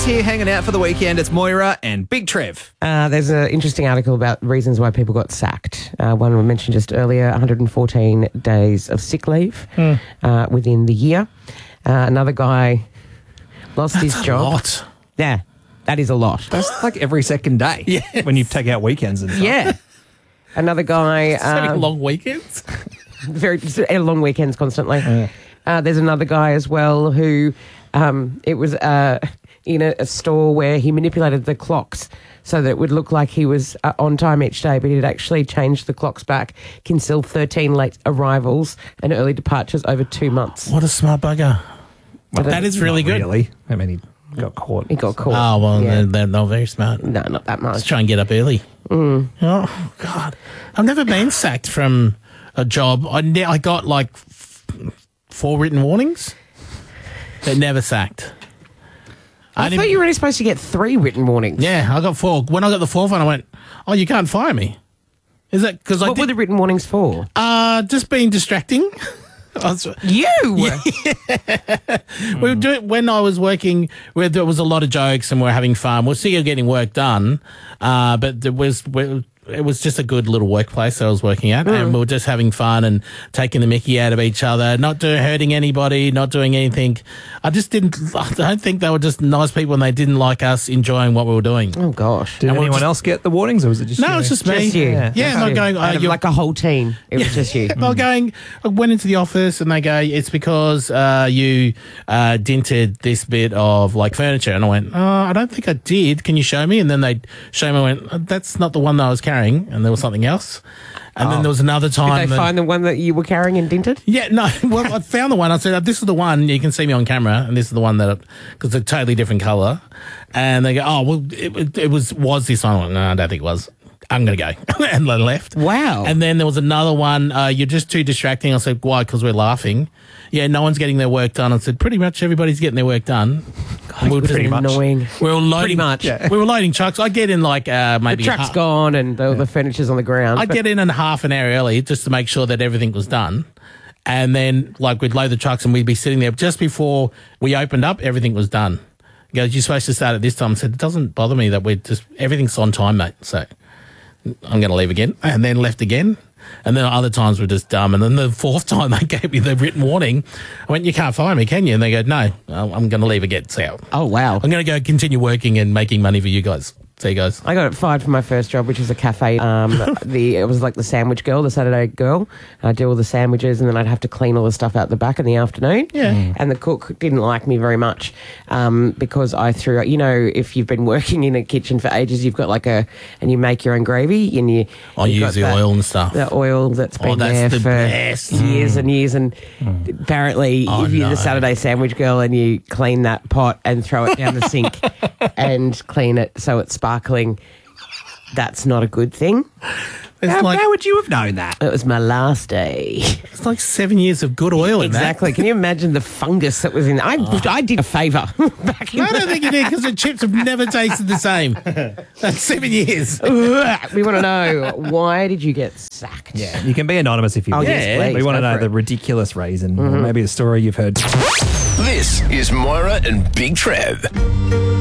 boys here hanging out for the weekend. It's Moira and Big Trev. There's an interesting article about reasons why people got sacked. One we mentioned just earlier, 114 days of sick leave within the year. Another guy lost his job. A lot. Yeah, that is a lot. That's like every second day. Yes. When you take out weekends and stuff. Yeah. Another guy... Having long weekends. very long weekends constantly. There's another guy as well who it was in a store where he manipulated the clocks so that it would look like he was on time each day, but he'd actually changed the clocks back, can sell 13 late arrivals and early departures over 2 months. What a smart bugger. That is really good. Really? I mean, he got caught. He got caught. Oh, well, Yeah. they're not very smart. No, not that Let's much. try and get up early. Oh, God. I've never been sacked from a job. I got like 4 written warnings, but never sacked. I thought you were only supposed to get 3 written warnings. Yeah, I got 4. When I got the 4th one, I went, oh, you can't fire me. Is that because What were the written warnings for? just being distracting? You! We would do it when I was working where there was a lot of jokes and we were having fun. We're still getting work done, but it was just a good little workplace that I was working at, and we were just having fun and taking the mickey out of each other, not hurting anybody, not doing anything. I don't think they were just nice people and they didn't like us enjoying what we were doing. Oh, gosh. Did anyone else get the warnings or was it just you? No, it's just me. Just you. Yeah, not going, Out of you're like a whole team. It was just you. They were going, I went into the office and they go, it's because you dented this bit of like furniture. And I went, I don't think I did. Can you show me? And then they show me, I went, that's not the one that I was carrying. And there was something else. And then there was another time. Did they find the one that you were carrying and dented? Yeah, no. Well, I found the one. I said, this is the one. You can see me on camera. And this is the one because it's a totally different colour. And they go, oh, well, it was this one? I went, no, I don't think it was. I'm going to go. And they left. Wow. And then there was another one. You're just too distracting. I said, why? Because we're laughing. Yeah, no one's getting their work done. I said, pretty much everybody's getting their work done. God, we were pretty annoying. We were loading, Pretty much. Yeah. We were loading trucks. I get in like maybe The truck's gone and the furniture's on the ground. I'd get in half an hour early just to make sure that everything was done. And then like we'd load the trucks and we'd be sitting there just before we opened up, everything was done. He goes, you're supposed to start at this time. I said, it doesn't bother me that everything's on time, mate. So I'm going to leave again. And then left again. And then other times were just dumb. And then the 4th time they gave me the written warning, I went, you can't fire me, can you? And they go, no, I'm going to leave again. So Oh, wow. I'm going to go continue working and making money for you guys. See you guys. I got fired from my first job, which was a cafe. It was like the sandwich girl, the Saturday girl. I'd do all the sandwiches and then I'd have to clean all the stuff out the back in the afternoon. Yeah. And the cook didn't like me very much because I threw out, if you've been working in a kitchen for ages, you've got and you make your own gravy and you use the oil and stuff. The oil that's been there the for best. years and years. And apparently, if you're the Saturday sandwich girl and you clean that pot and throw it down the sink and clean it so it's sparkling, that's not a good thing. How would you have known that? It was my last day. It's like 7 years of good oil in that. Exactly. Can you imagine the fungus that was in there? I did a favour back in I don't think you did because the chips have never tasted the same. That's 7 years. We want to know, why did you get sacked? Yeah, you can be anonymous if you want. yes, please, we want to go know for the it. ridiculous reason, or maybe a story you've heard. This is Moira and Big Trev.